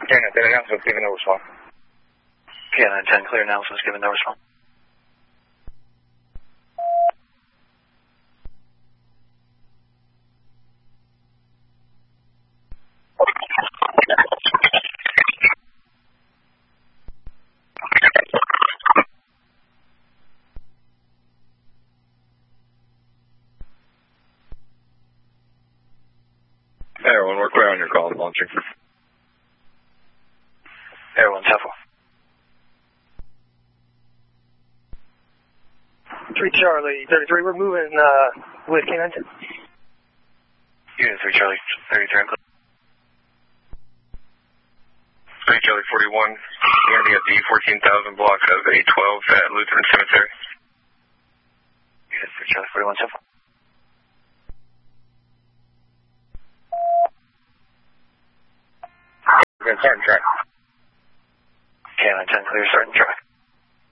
Cannon 10 announcement given no response. Cannon 10 clear announcements given no response. Everyone, we're clear on your call. Launching. Everyone, 10-4. 3 Charlie 33, we're moving with Canine 10. Unit 3 Charlie 33, I'm clear. 3 Charlie 41, landing at the 14,000 block of A12 at Lutheran Cemetery. Unit 3 Charlie 41, 10-4. We're going to start and track. Canine 10 clear, start and track.